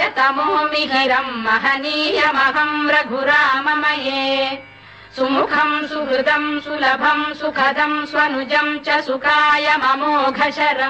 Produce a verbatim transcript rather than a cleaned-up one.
तमो मिहिरम् महनीयमहम् रघुराममये सुमुखम् सुहृदम् सुलभम् सुखदम् स्वनुजम् च सुखाय ममोघशरम्